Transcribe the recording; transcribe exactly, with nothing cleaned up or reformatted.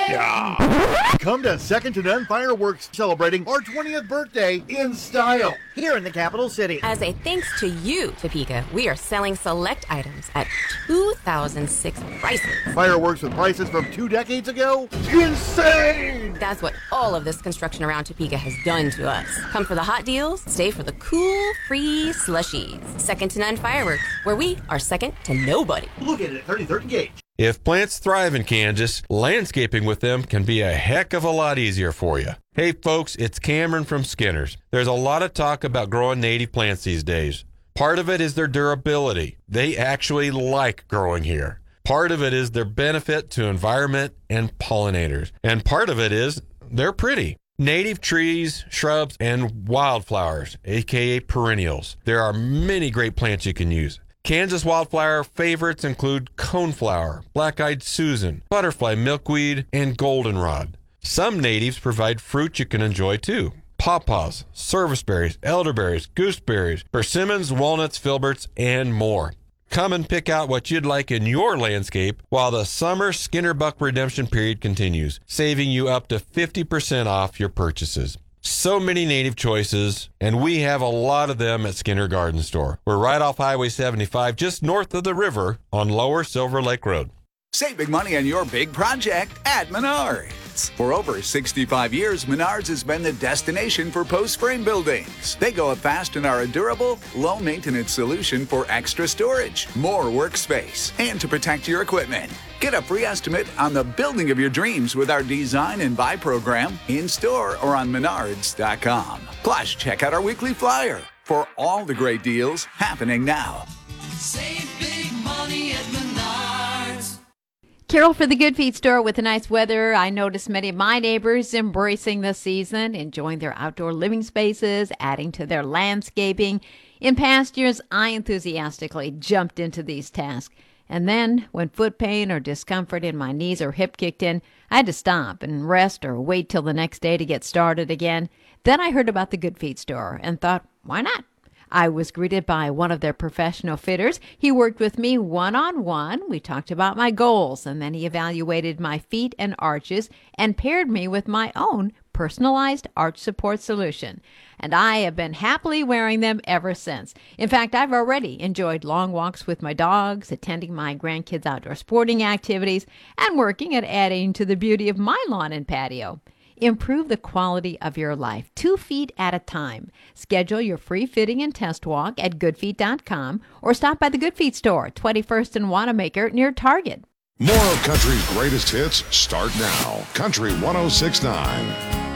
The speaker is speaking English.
Yeah. Come to Second to None Fireworks, celebrating our twentieth birthday in style here in the capital city. As a thanks to you, Topeka, we are selling select items at two thousand six prices. Fireworks with prices from two decades ago? Insane! That's what all of this construction around Topeka has done to us. Come for the hot deals, stay for the cool, free slushies. Second to None Fireworks, where we are second to nobody. Look at it, thirty thirty gauge. If plants thrive in Kansas, landscaping with them can be a heck of a lot easier for you. Hey folks, it's Cameron from Skinner's. There's a lot of talk about growing native plants these days. Part of it is their durability. They actually like growing here. Part of it is their benefit to environment and pollinators. And part of it is they're pretty. Native trees, shrubs, and wildflowers, aka perennials. There are many great plants you can use. Kansas wildflower favorites include coneflower, black-eyed Susan, butterfly milkweed, and goldenrod. Some natives provide fruit you can enjoy too. Pawpaws, serviceberries, elderberries, gooseberries, persimmons, walnuts, filberts, and more. Come and pick out what you'd like in your landscape while the summer Skinner Buck redemption period continues, saving you up to fifty percent off your purchases. So many native choices, and we have a lot of them at Skinner Garden Store. We're right off Highway seventy-five, just north of the river on Lower Silver Lake Road. Save big money on your big project at Menards. For over sixty-five years, Menards has been the destination for post-frame buildings. They go up fast and are a durable, low-maintenance solution for extra storage, more workspace, and to protect your equipment. Get a free estimate on the building of your dreams with our Design and Buy program in-store or on menards dot com. Plus, check out our weekly flyer for all the great deals happening now. Save big money at Menards. Carol for the Good Feet store. With the nice weather, I noticed many of my neighbors embracing the season, enjoying their outdoor living spaces, adding to their landscaping. In past years, I enthusiastically jumped into these tasks. And then, when foot pain or discomfort in my knees or hip kicked in, I had to stop and rest or wait till the next day to get started again. Then I heard about the Good Feet store and thought, why not? I was greeted by one of their professional fitters. He worked with me one-on-one. We talked about my goals, and then he evaluated my feet and arches and paired me with my own personalized arch support solution. And I have been happily wearing them ever since. In fact, I've already enjoyed long walks with my dogs, attending my grandkids' outdoor sporting activities, and working at adding to the beauty of my lawn and patio. Improve the quality of your life, two feet at a time. Schedule your free fitting and test walk at good feet dot com or stop by the Good Feet store, twenty-first and Wanamaker near Target. More of country's greatest hits start now. Country one oh six point nine.